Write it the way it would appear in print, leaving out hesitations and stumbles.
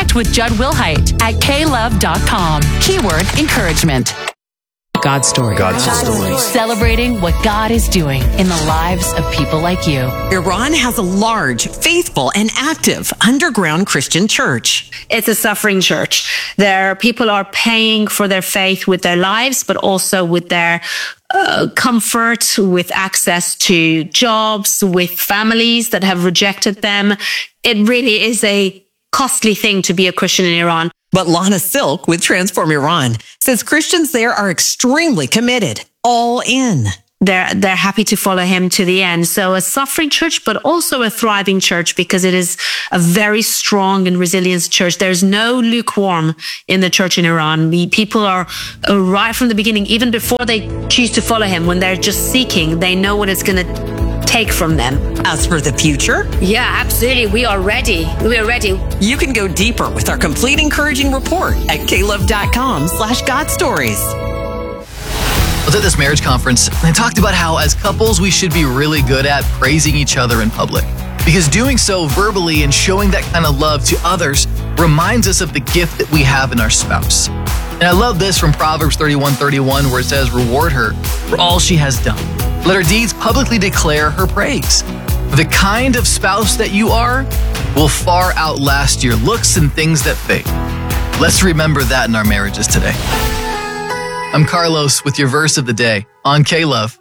Connect with Judd Wilhite at klove.com. Keyword encouragement. God Story. God's Story. Celebrating what God is doing in the lives of people like you. Iran has a large, faithful, and active underground Christian church. It's a suffering church. There, people are paying for their faith with their lives, but also with their comfort, with access to jobs, with families that have rejected them. It really is a costly thing to be a Christian in Iran. But Lana Silk with Transform Iran says Christians there are extremely committed, all in. They're happy to follow him to the end. So a suffering church, but also a thriving church because it is a very strong and resilient church. There's no lukewarm in the church in Iran. People are right from the beginning, even before they choose to follow him, when they're just seeking, they know what it's going to take from them. As for the future? Yeah, absolutely. We are ready. We are ready. You can go deeper with our complete encouraging report at klove.com/GodStories. I was at this marriage conference and I talked about how as couples we should be really good at praising each other in public. Because doing so verbally and showing that kind of love to others reminds us of the gift that we have in our spouse. And I love this from Proverbs 31:31 where it says, "Reward her for all she has done. Let her deeds publicly declare her praise." The kind of spouse that you are will far outlast your looks and things that fade. Let's remember that in our marriages today. I'm Carlos with your verse of the day on K-Love.